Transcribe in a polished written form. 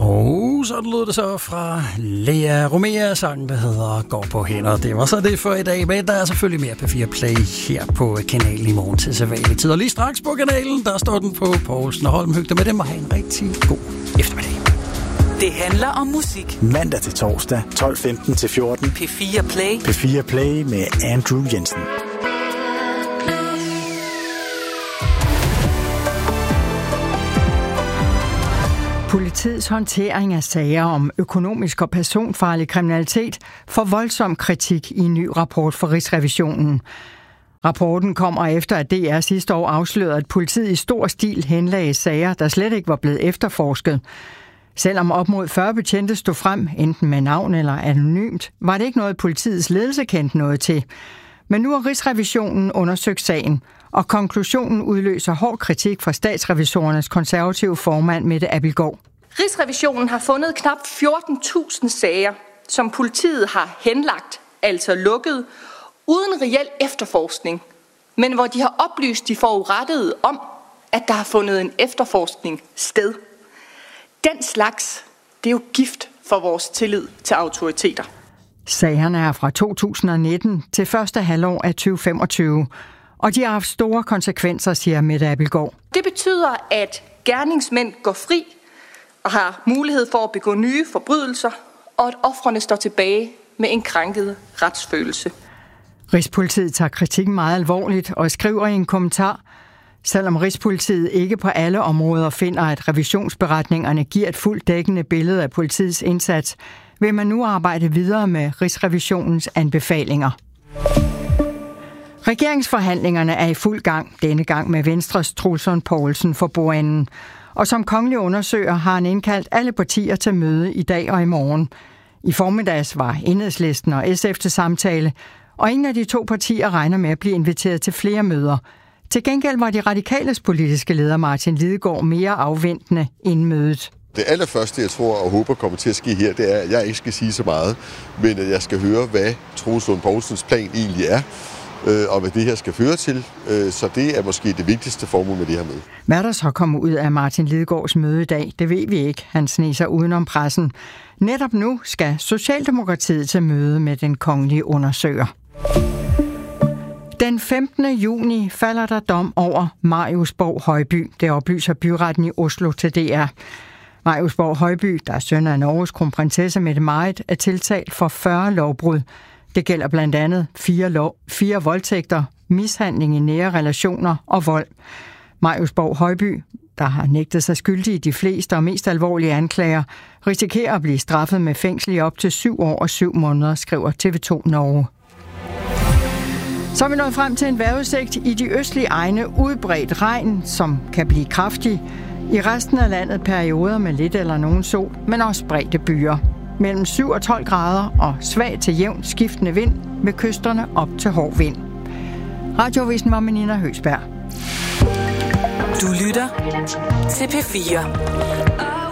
Og så lød det så fra Lea Romea, sangen der hedder Går på hænder. Det var så det for i dag, men der er selvfølgelig mere P4 Play her på kanalen i morgen til sædvanlig tid. Og lige straks på kanalen, der står den på Poulsen og Holm. Hygge med dem og have en rigtig god eftermiddag. Det handler om musik. Mandag til torsdag, 12:15 til 14. P4 Play. P4 Play med Andrew Jensen. Politiets håndtering af sager om økonomisk og personfarlig kriminalitet får voldsom kritik i en ny rapport fra Rigsrevisionen. Rapporten kommer efter, at DR sidste år afslørede, at politiet i stor stil henlagde sager, der slet ikke var blevet efterforsket. Selvom op mod 40 betjente stod frem, enten med navn eller anonymt, var det ikke noget, politiets ledelse kendte noget til. Men nu har Rigsrevisionen undersøgt sagen, og konklusionen udløser hård kritik fra statsrevisorernes konservative formand Mette Abildgaard. Rigsrevisionen har fundet knap 14.000 sager, som politiet har henlagt, altså lukket, uden reel efterforskning, men hvor de har oplyst de forurettede om, at der har fundet en efterforskning sted. Den slags, det er jo gift for vores tillid til autoriteter. Sagerne er fra 2019 til første halvår af 2025, og de har haft store konsekvenser, siger Mette Abildgaard. Det betyder, at gerningsmænd går fri og har mulighed for at begå nye forbrydelser, og at ofrene står tilbage med en krænket retsfølelse. Rigspolitiet tager kritikken meget alvorligt og skriver i en kommentar, selvom Rigspolitiet ikke på alle områder finder, at revisionsberetningerne giver et fuldt dækkende billede af politiets indsats, vil man nu arbejde videre med Rigsrevisionens anbefalinger. Regeringsforhandlingerne er i fuld gang, denne gang med Venstres Troels Lund Poulsen for bordenden. Og som kongelig undersøger har han indkaldt alle partier til møde i dag og i morgen. I formiddags var Enhedslisten og SF til samtale, og ingen af de to partier regner med at blive inviteret til flere møder. Til gengæld var de radikales politiske leder Martin Lidegaard mere afventende inden mødet. Det allerførste, jeg tror og håber kommer til at ske her, det er, at jeg ikke skal sige så meget, men at jeg skal høre, hvad Troels Lund Poulsens plan egentlig er, og hvad det her skal føre til. Så det er måske det vigtigste formål med det her møde. Hvad der så kommer ud af Martin Lidegaards møde i dag, det ved vi ikke. Han sneser udenom pressen. Netop nu skal Socialdemokratiet til møde med den kongelige undersøger. Den 15. juni falder der dom over Marius Borg Højby. Det oplyser byretten i Oslo til DR. Marius Borg Højby, der er søn af Norges kronprinsesse Mette-Marit, er tiltalt for 40 lovbrud. Det gælder blandt andet 4 voldtægter, mishandling i nære relationer og vold. Marius Borg Højby, der har nægtet sig skyldig i de fleste og mest alvorlige anklager, risikerer at blive straffet med fængsel i op til 7 år og 7 måneder, skriver TV2 Norge. Så er vi nået frem til en vejrudsigt i de østlige egne udbredt regn, som kan blive kraftig. I resten af landet perioder med lidt eller nogen sol, men også spredte byer. Mellem 7 og 12 grader og svag til jævnt skiftende vind med kysterne op til hård vind. Radioavisen var med Nina Høgsberg. Du lytter til P4.